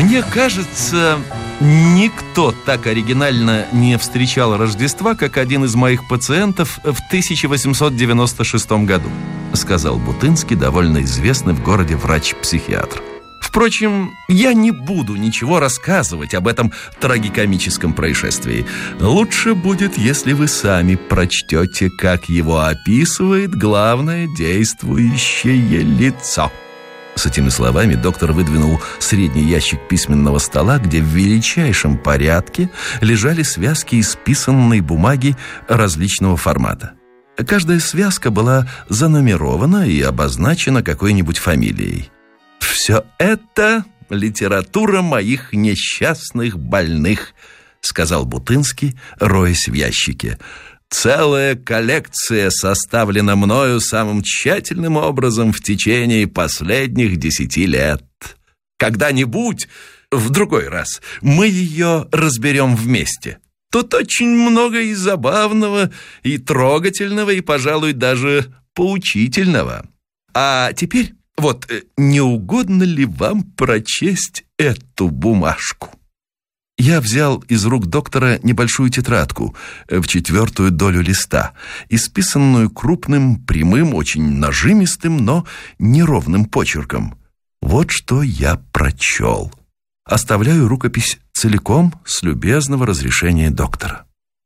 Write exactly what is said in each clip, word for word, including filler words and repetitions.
Мне кажется, никто так оригинально не встречал Рождества, как один из моих пациентов в тысяча восемьсот девяносто шестом году, сказал Бутынский, довольно известный в городе врач-психиатр. Впрочем, я не буду ничего рассказывать об этом трагикомическом происшествии. Лучше будет, если вы сами прочтете, как его описывает главное действующее лицо. С этими словами доктор выдвинул средний ящик письменного стола, где в величайшем порядке лежали связки исписанной бумаги различного формата. Каждая связка была занумерована и обозначена какой-нибудь фамилией. «Все это литература моих несчастных больных», — сказал Бутынский, роясь в ящике. «Целая коллекция составлена мною самым тщательным образом в течение последних десяти лет. Когда-нибудь, в другой раз, мы ее разберем вместе. Тут очень много и забавного, и трогательного, и, пожалуй, даже поучительного. А теперь, вот, не угодно ли вам прочесть эту бумажку?» Я взял из рук доктора небольшую тетрадку в четвертую долю листа, исписанную крупным, прямым, очень нажимистым, но неровным почерком. Вот что я прочел. Оставляю рукопись целиком с любезного разрешения доктора.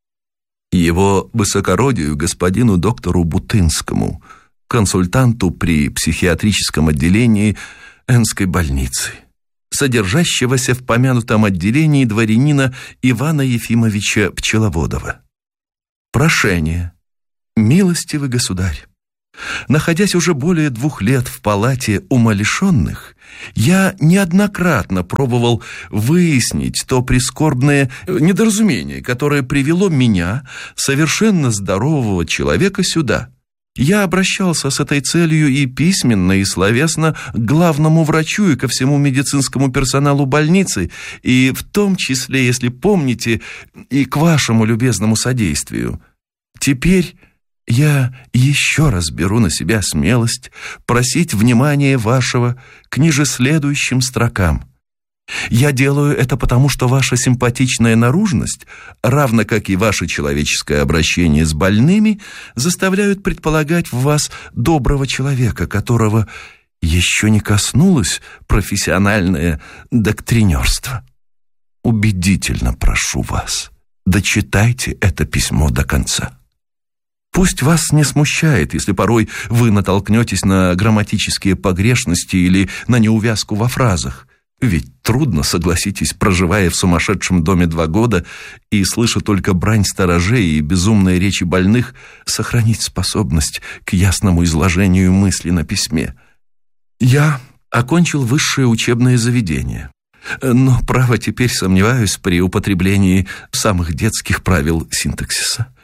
Его высокородию господину доктору Бутынскому, консультанту при психиатрическом отделении Энской больницы, содержащегося в помянутом отделении дворянина Ивана Ефимовича Пчеловодова. Прошение. Милостивый государь, находясь уже более двух лет в палате умалишенных, я неоднократно пробовал выяснить то прискорбное недоразумение, которое привело меня, совершенно здорового человека, сюда. Я обращался с этой целью и письменно, и словесно к главному врачу и ко всему медицинскому персоналу больницы, и в том числе, если помните, и к вашему любезному содействию. Теперь я еще раз беру на себя смелость просить внимания вашего к нижеследующим строкам. Я делаю это потому, что ваша симпатичная наружность, равно как и ваше человеческое обращение с больными, заставляют предполагать в вас доброго человека, которого еще не коснулось профессиональное доктринерство. Убедительно прошу вас, дочитайте это письмо до конца. Пусть вас не смущает, если порой вы натолкнетесь на грамматические погрешности или на неувязку во фразах. Ведь трудно, согласитесь, проживая в сумасшедшем доме два года и слыша только брань сторожей и безумные речи больных, сохранить способность к ясному изложению мысли на письме. Я окончил высшее учебное заведение, но, право, теперь сомневаюсь при употреблении самых детских правил синтаксиса.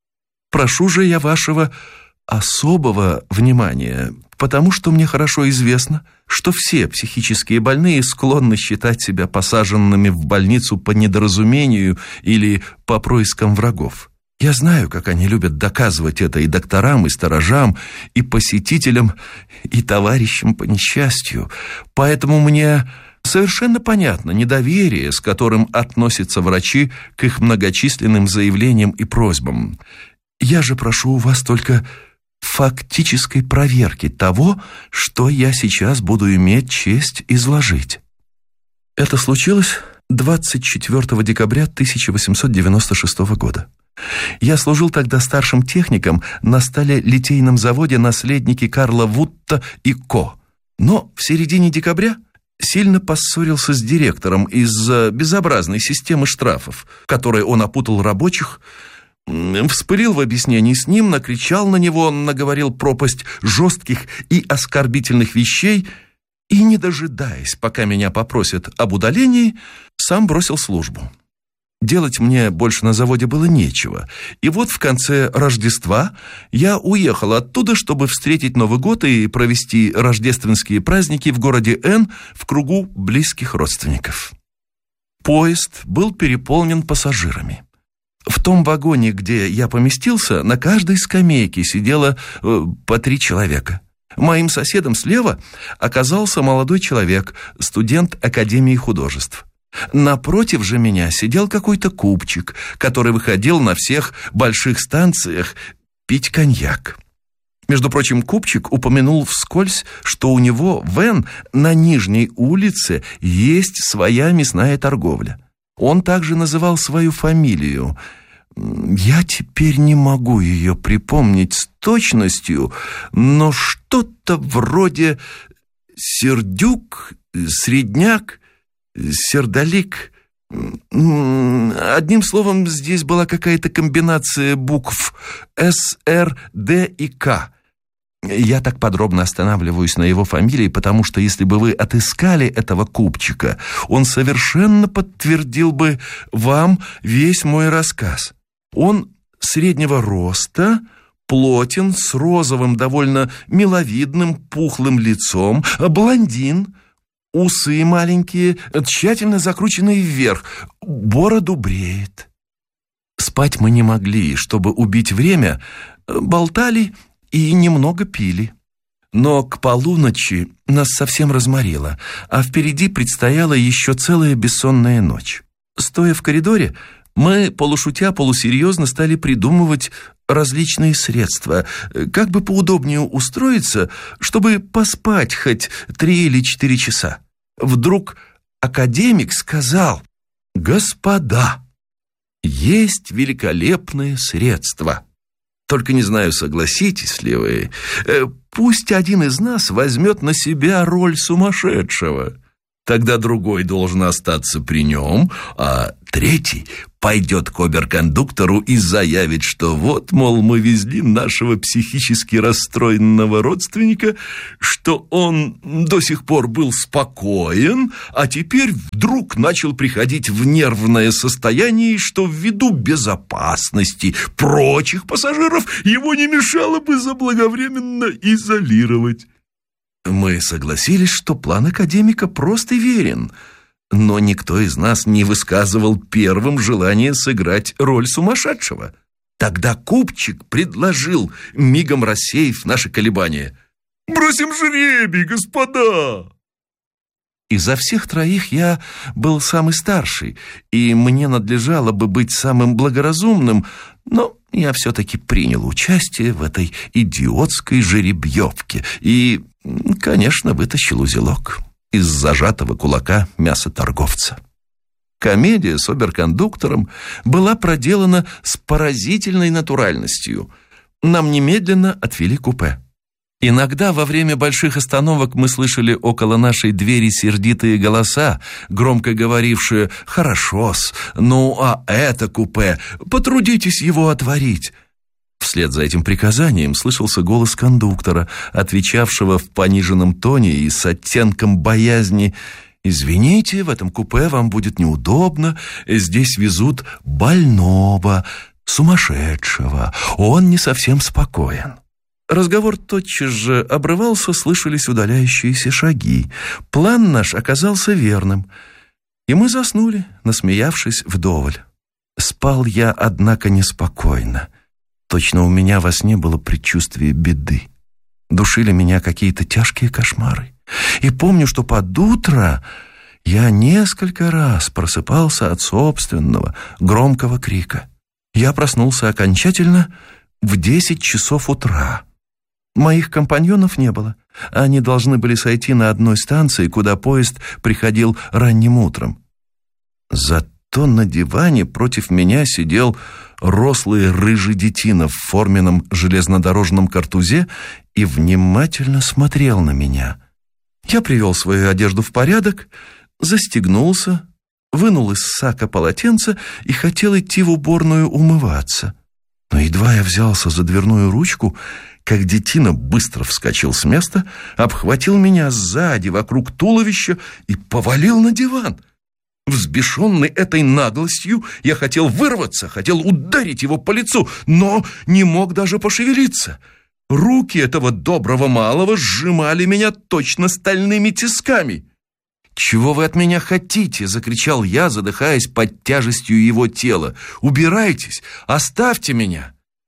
Прошу же я вашего особого внимания, потому что мне хорошо известно, что все психические больные склонны считать себя посаженными в больницу по недоразумению или по проискам врагов. Я знаю, как они любят доказывать это и докторам, и сторожам, и посетителям, и товарищам по несчастью. Поэтому мне совершенно понятно недоверие, с которым относятся врачи к их многочисленным заявлениям и просьбам. Я же прошу у вас только фактической проверки того, что я сейчас буду иметь честь изложить. Это случилось двадцать четвёртого декабря тысяча восемьсот девяносто шестого года. Я служил тогда старшим техником на сталелитейном заводе «Наследники Карла Вутта и Ко». Но в середине декабря сильно поссорился с директором из-за безобразной системы штрафов, которой он опутал рабочих, вспылил в объяснении с ним, накричал на него, наговорил пропасть жестких и оскорбительных вещей и, не дожидаясь, пока меня попросят об удалении, сам бросил службу. Делать мне больше на заводе было нечего, и вот в конце Рождества я уехал оттуда, чтобы встретить Новый год и провести рождественские праздники в городе Н в кругу близких родственников. Поезд был переполнен пассажирами. В том вагоне, где я поместился, на каждой скамейке сидело э, по три человека. Моим соседом слева оказался молодой человек, студент Академии художеств. Напротив же меня сидел какой-то купчик, который выходил на всех больших станциях пить коньяк. Между прочим, купчик упомянул вскользь, что у него в Н на Нижней улице есть своя мясная торговля. Он также называл свою фамилию. Я теперь не могу ее припомнить с точностью, но что-то вроде Сердюк, Средняк, Сердолик. Одним словом, здесь была какая-то комбинация букв С, Р, Д и К. Я так подробно останавливаюсь на его фамилии, потому что если бы вы отыскали этого купчика, он совершенно подтвердил бы вам весь мой рассказ. Он среднего роста, плотен, с розовым, довольно миловидным, пухлым лицом, блондин, усы маленькие, тщательно закрученные вверх, бороду бреет. Спать мы не могли, чтобы убить время, болтали и немного пили. Но к полуночи нас совсем разморило, а впереди предстояла еще целая бессонная ночь. Стоя в коридоре, мы, полушутя, полусерьезно, стали придумывать различные средства, как бы поудобнее устроиться, чтобы поспать хоть три или четыре часа. Вдруг академик сказал: «Господа, есть великолепное средство. Только не знаю, согласитесь ли вы, пусть один из нас возьмет на себя роль сумасшедшего. Тогда другой должен остаться при нем, а третий пойдет к оберкондуктору и заявит, что вот, мол, мы везли нашего психически расстроенного родственника, что он до сих пор был спокоен, а теперь вдруг начал приходить в нервное состояние, и что ввиду безопасности прочих пассажиров его не мешало бы заблаговременно изолировать». Мы согласились, что план академика прост и верен, но никто из нас не высказывал первым желание сыграть роль сумасшедшего. Тогда купчик предложил, мигом рассеяв наши колебания: «Бросим жребий, господа!» Изо всех троих я был самый старший, и мне надлежало бы быть самым благоразумным, но я все-таки принял участие в этой идиотской жеребьевке и, конечно, вытащил узелок из зажатого кулака мясоторговца. Комедия с оберкондуктором была проделана с поразительной натуральностью. Нам немедленно отвели купе. Иногда во время больших остановок мы слышали около нашей двери сердитые голоса, громко говорившие: «Хорошо-с, ну а это купе, потрудитесь его отворить». Вслед за этим приказанием слышался голос кондуктора, отвечавшего в пониженном тоне и с оттенком боязни: «Извините, в этом купе вам будет неудобно, здесь везут больного, сумасшедшего, он не совсем спокоен». Разговор тотчас же обрывался, слышались удаляющиеся шаги. План наш оказался верным, и мы заснули, насмеявшись вдоволь. Спал я, однако, неспокойно. Точно у меня во сне было предчувствие беды. Душили меня какие-то тяжкие кошмары. И помню, что под утро я несколько раз просыпался от собственного громкого крика. Я проснулся окончательно в десять часов утра. Моих компаньонов не было. Они должны были сойти на одной станции, куда поезд приходил ранним утром. Зато на диване против меня сидел рослый рыжий детина в форменном железнодорожном картузе и внимательно смотрел на меня. Я привел свою одежду в порядок, застегнулся, вынул из сака полотенце и хотел идти в уборную умываться. Но едва я взялся за дверную ручку, как детина быстро вскочил с места, обхватил меня сзади вокруг туловища и повалил на диван. Взбешенный этой наглостью, я хотел вырваться, хотел ударить его по лицу, но не мог даже пошевелиться. Руки этого доброго малого сжимали меня точно стальными тисками. «Чего вы от меня хотите?» — закричал я, задыхаясь под тяжестью его тела. «Убирайтесь! Оставьте меня!» В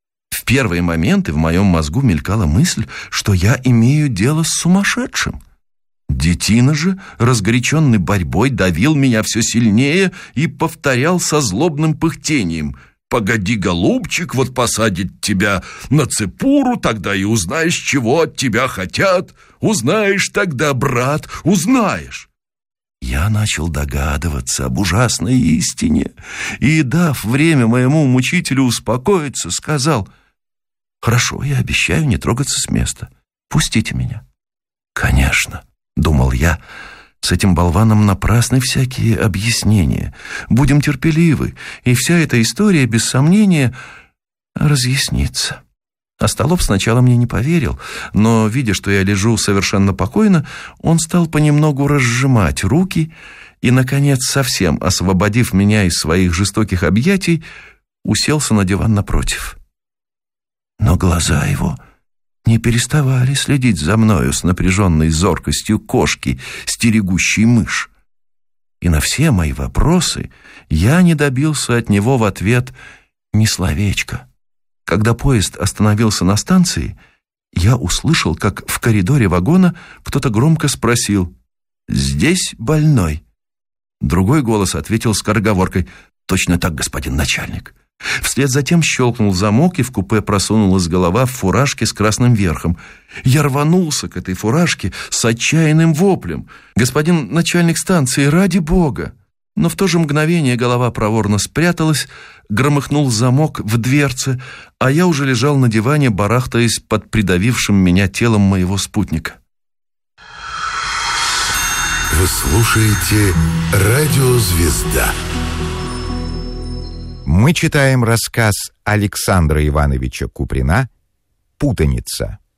первые моменты в моем мозгу мелькала мысль, что я имею дело с сумасшедшим. Детина же, разгоряченный борьбой, давил меня все сильнее и повторял со злобным пыхтением: «Погоди, голубчик, вот посадит тебя на цепуру, тогда и узнаешь, чего от тебя хотят. Узнаешь тогда, брат, узнаешь». Я начал догадываться об ужасной истине и, дав время моему мучителю успокоиться, сказал: «Хорошо, я обещаю не трогаться с места. Пустите меня». «Конечно», — думал я, — «с этим болваном напрасны всякие объяснения. Будем терпеливы, и вся эта история, без сомнения, разъяснится». Остолоп сначала мне не поверил, но, видя, что я лежу совершенно покойно, он стал понемногу разжимать руки и, наконец, совсем освободив меня из своих жестоких объятий, уселся на диван напротив. Но глаза его не переставали следить за мною с напряженной зоркостью кошки, стерегущей мышь. И на все мои вопросы я не добился от него в ответ ни словечка. Когда поезд остановился на станции, я услышал, как в коридоре вагона кто-то громко спросил: «Здесь больной?» Другой голос ответил скороговоркой: «Точно так, господин начальник». Вслед за тем щелкнул замок, и в купе просунулась голова в фуражке с красным верхом. Я рванулся к этой фуражке с отчаянным воплем: «Господин начальник станции, ради бога!» Но в то же мгновение голова проворно спряталась, громыхнул замок в дверце, а я уже лежал на диване, барахтаясь под придавившим меня телом моего спутника. Вы слушаете «Радио Звезда». Мы читаем рассказ Александра Ивановича Куприна «Путаница».